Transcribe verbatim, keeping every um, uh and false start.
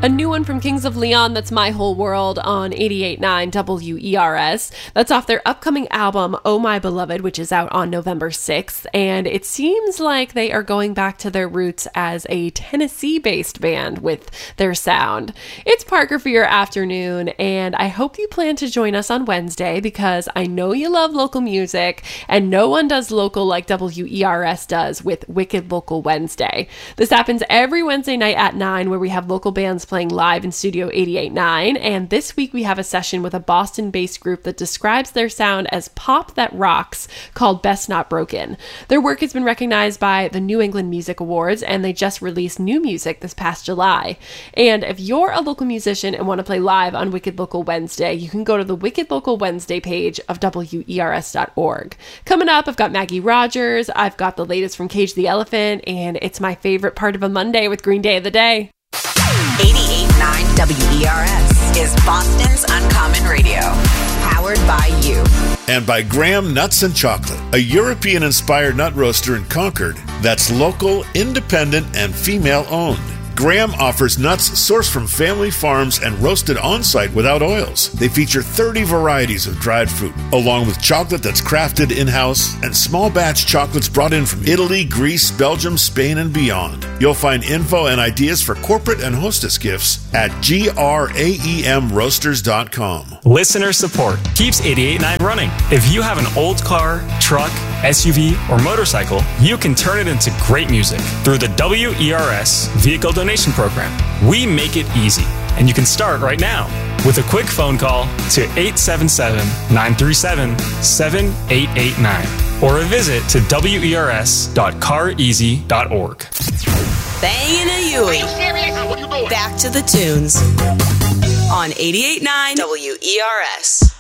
A new one from Kings of Leon, that's My Whole World on eighty-eight point nine W E R S. That's off their upcoming album, Oh My Beloved, which is out on November sixth. And it seems like they are going back to their roots as a Tennessee-based band with their sound. It's Parker for your afternoon, and I hope you plan to join us on Wednesday because I know you love local music, and no one does local like W E R S does with Wicked Local Wednesday. This happens every Wednesday night at nine, where we have local bands playing live in Studio eighty-eight point nine, and this week we have a session with a Boston-based group that describes their sound as pop that rocks, called Best Not Broken. Their work has been recognized by the New England Music Awards, and they just released new music this past July. And if you're a local musician and want to play live on Wicked Local Wednesday, you can go to the Wicked Local Wednesday page of W E R S dot org. Coming up, I've got Maggie Rogers, I've got the latest from Cage the Elephant, and it's my favorite part of a Monday with Green Day of the Day. eighty-eight point nine W E R S is Boston's Uncommon Radio, powered by you. And by Graham Nuts and Chocolate, a European-inspired nut roaster in Concord that's local, independent, and female-owned. Graham offers nuts sourced from family farms and roasted on-site without oils. They feature thirty varieties of dried fruit, along with chocolate that's crafted in-house and small batch chocolates brought in from Italy, Greece, Belgium, Spain, and beyond. You'll find info and ideas for corporate and hostess gifts at graem roasters dot com. Listener support keeps eighty-eight point nine running. If you have an old car, truck, S U V, or motorcycle, you can turn it into great music through the W E R S Vehicle Donation Program. We make it easy, and you can start right now with a quick phone call to eight seven seven, nine three seven, seven eight eight nine or a visit to W E R S dot car easy dot org. Banging a Yui. Back to the tunes on eighty-eight point nine W E R S.